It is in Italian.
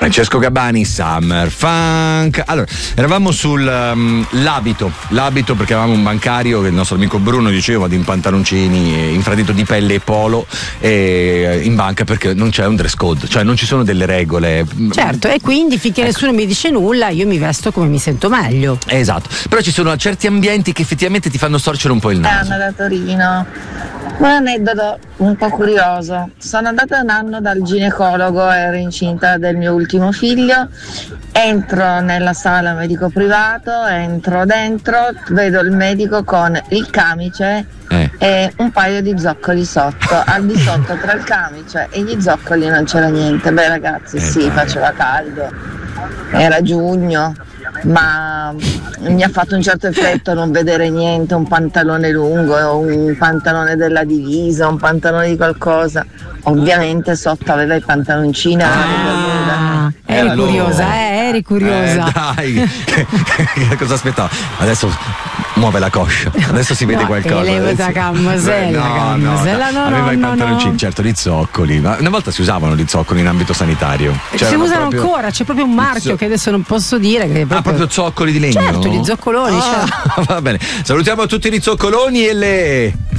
Francesco Gabbani, Summer Funk. Allora, eravamo sul l'abito perché avevamo un bancario che il nostro amico Bruno diceva di in pantaloncini, infradito di pelle e polo in banca perché non c'è un dress code, cioè non ci sono delle regole. Certo, e quindi finché nessuno mi dice nulla io mi vesto come mi sento meglio. Esatto, però ci sono certi ambienti che effettivamente ti fanno storcere un po' il naso. Anna da Torino. Un aneddoto un po' curioso. Sono andata un anno dal ginecologo, ero incinta del mio ultimo figlio, entro nella sala medico privato, entro dentro, vedo il medico con il camice e un paio di zoccoli sotto. Al di sotto tra il camice e gli zoccoli non c'era niente. Beh ragazzi, sì, faceva caldo, era giugno, ma mi ha fatto un certo effetto non vedere niente, un pantalone lungo, un pantalone della divisa, un pantalone di qualcosa. Ovviamente sotto aveva i pantaloncini. Eri curiosa. Dai, cosa aspettava? Adesso muove la coscia, adesso si vede qualcosa. Aveva i pantaloncini, certo, gli zoccoli. Ma una volta si usavano gli zoccoli in ambito sanitario. Si usano ancora, c'è proprio un marchio che adesso non posso dire. Che proprio zoccoli di legno? Certo, gli zoccoloni. Va bene, salutiamo tutti gli zoccoloni e le